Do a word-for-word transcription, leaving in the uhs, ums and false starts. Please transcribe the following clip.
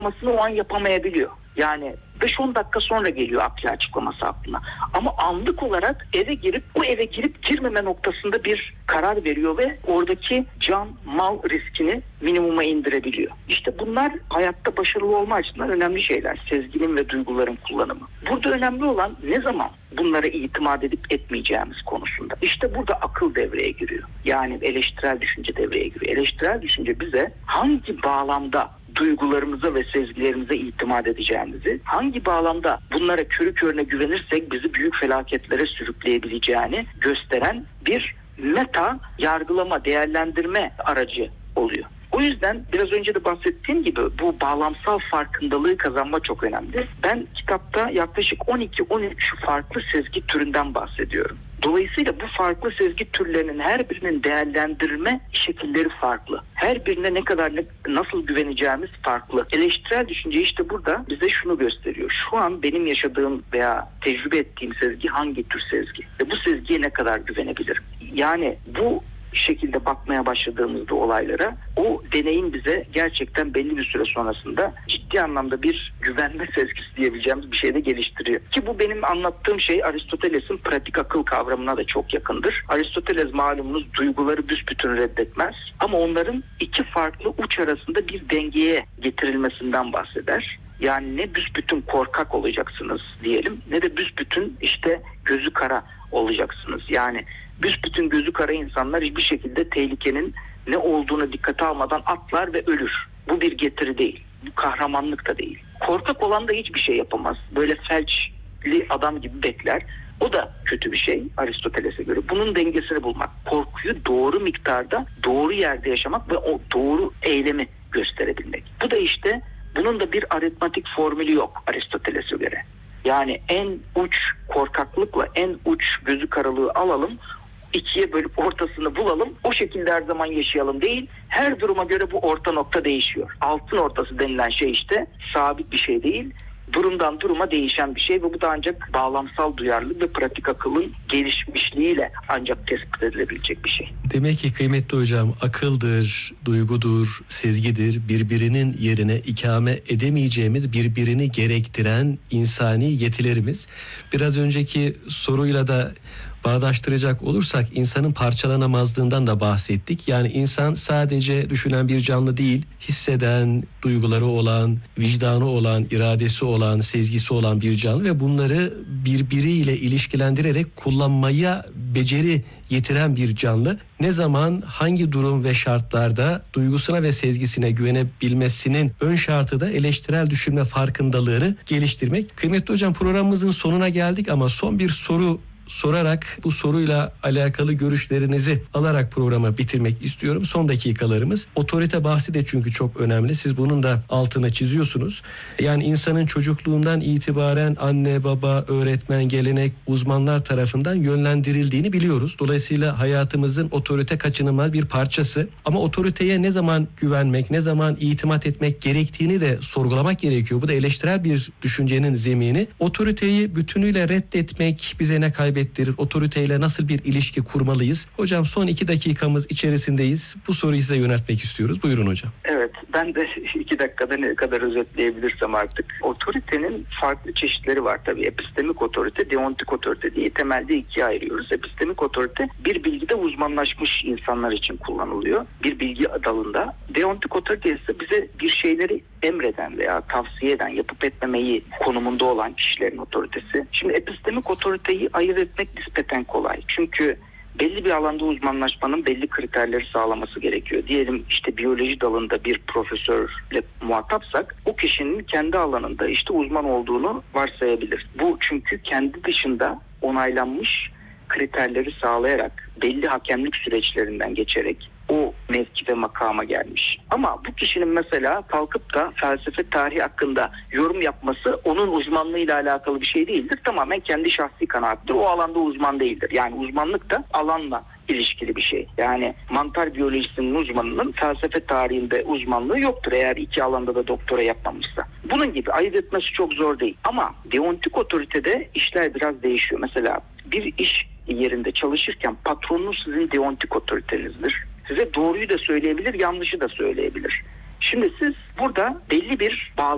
açıklamasını o an yapamayabiliyor. Yani beş on dakika sonra geliyor akli açıklaması aklına. Ama anlık olarak eve girip bu eve girip girmeme noktasında bir karar veriyor ve oradaki can, mal riskini minimuma indirebiliyor. İşte bunlar hayatta başarılı olma açısından önemli şeyler. Sezginin ve duyguların kullanımı. Burada önemli olan ne zaman bunlara itimat edip etmeyeceğimiz konusunda. İşte burada akıl devreye giriyor. Yani eleştirel düşünce devreye giriyor. Eleştirel düşünce bize hangi bağlamda duygularımıza ve sezgilerimize itimat edeceğimizi, hangi bağlamda bunlara körü körüne güvenirsek bizi büyük felaketlere sürükleyebileceğini gösteren bir meta yargılama, değerlendirme aracı oluyor. O yüzden biraz önce de bahsettiğim gibi bu bağlamsal farkındalığı kazanma çok önemli. Ben kitapta yaklaşık on iki on üç farklı sezgi türünden bahsediyorum. Dolayısıyla bu farklı sezgi türlerinin her birinin değerlendirme şekilleri farklı. Her birine ne kadar ne, nasıl güveneceğimiz farklı. Eleştirel düşünce işte burada bize şunu gösteriyor. Şu an benim yaşadığım veya tecrübe ettiğim sezgi hangi tür sezgi? Ve bu sezgiye ne kadar güvenebilirim? Yani bu şekilde bakmaya başladığımızda olaylara o deneyim bize gerçekten belli bir süre sonrasında ciddi anlamda bir güvenme sezgisi diyebileceğimiz bir şey de geliştiriyor. Ki bu benim anlattığım şey Aristoteles'in pratik akıl kavramına da çok yakındır. Aristoteles malumunuz duyguları büsbütün reddetmez ama onların iki farklı uç arasında bir dengeye getirilmesinden bahseder. Yani ne büsbütün korkak olacaksınız diyelim ne de büsbütün işte gözü kara olacaksınız. Yani büsbütün gözü kara insanlar hiçbir şekilde tehlikenin ne olduğunu dikkate almadan atlar ve ölür. Bu bir getiri değil. Bu kahramanlık da değil. Korkak olan da hiçbir şey yapamaz. Böyle felçli adam gibi bekler. O da kötü bir şey Aristoteles'e göre. Bunun dengesini bulmak. Korkuyu doğru miktarda, doğru yerde yaşamak ve o doğru eylemi gösterebilmek. Bu da işte bunun da bir aritmatik formülü yok Aristoteles'e göre. Yani en uç korkaklıkla en uç gözü karalığı alalım, ikiye bölüp ortasını bulalım, o şekilde her zaman yaşayalım değil, her duruma göre bu orta nokta değişiyor. Altın ortası denilen şey işte sabit bir şey değil, durumdan duruma değişen bir şey ve bu da ancak bağlamsal duyarlılık ve pratik akılın gelişmişliğiyle ancak tespit edilebilecek bir şey. Demek ki kıymetli hocam akıldır, duygudur, sezgidir birbirinin yerine ikame edemeyeceğimiz birbirini gerektiren insani yetilerimiz. Biraz önceki soruyla da bağdaştıracak olursak insanın parçalanamazlığından da bahsettik. Yani insan sadece düşünen bir canlı değil, hisseden, duyguları olan, vicdanı olan, iradesi olan, sezgisi olan bir canlı ve bunları birbiriyle ilişkilendirerek kullanmaya beceri yetiren bir canlı. Ne zaman, hangi durum ve şartlarda duygusuna ve sezgisine güvenebilmesinin ön şartı da eleştirel düşünme farkındalığını geliştirmek. Kıymetli hocam programımızın sonuna geldik ama son bir soru sorarak bu soruyla alakalı görüşlerinizi alarak programı bitirmek istiyorum. Son dakikalarımız. Otorite bahsi de çünkü çok önemli. Siz bunun da altına çiziyorsunuz. Yani insanın çocukluğundan itibaren anne, baba, öğretmen, gelenek, uzmanlar tarafından yönlendirildiğini biliyoruz. Dolayısıyla hayatımızın otorite kaçınılmaz bir parçası. Ama otoriteye ne zaman güvenmek, ne zaman itimat etmek gerektiğini de sorgulamak gerekiyor. Bu da eleştirel bir düşüncenin zemini. Otoriteyi bütünüyle reddetmek bize ne kaybettirir? Otoriteyle nasıl bir ilişki kurmalıyız? Hocam son iki dakikamız içerisindeyiz. Bu soruyu size yöneltmek istiyoruz. Buyurun hocam. Evet, ben de iki dakikada ne kadar özetleyebilirsem artık. Otoritenin farklı çeşitleri var tabii. Epistemik otorite, deontik otorite diye temelde ikiye ayırıyoruz. Epistemik otorite bir bilgide uzmanlaşmış insanlar için kullanılıyor. Bir bilgi dalında. Deontik otorite ise bize bir şeyleri emreden veya tavsiye eden, yapıp etmemeyi konumunda olan kişilerin otoritesi. Şimdi epistemik otoriteyi ayırt etmek nispeten kolay. Çünkü belli bir alanda uzmanlaşmanın belli kriterleri sağlaması gerekiyor. Diyelim işte biyoloji dalında bir profesörle muhatapsak o kişinin kendi alanında işte uzman olduğunu varsayabilir. Bu çünkü kendi dışında onaylanmış kriterleri sağlayarak belli hakemlik süreçlerinden geçerek o mevki ve makama gelmiş. Ama bu kişinin mesela kalkıp da felsefe tarihi hakkında yorum yapması onun uzmanlığıyla alakalı bir şey değildir. Tamamen kendi şahsi kanaattir. O alanda uzman değildir. Yani uzmanlık da alanla ilişkili bir şey. Yani mantar biyolojisinin uzmanının felsefe tarihinde uzmanlığı yoktur eğer iki alanda da doktora yapmamışsa. Bunun gibi ayırt etmesi çok zor değil. Ama deontik otoritede işler biraz değişiyor. Mesela bir iş yerinde çalışırken patronunuz sizin deontik otoritenizdir. Size doğruyu da söyleyebilir, yanlışı da söyleyebilir. Şimdi siz burada belli bir bağlı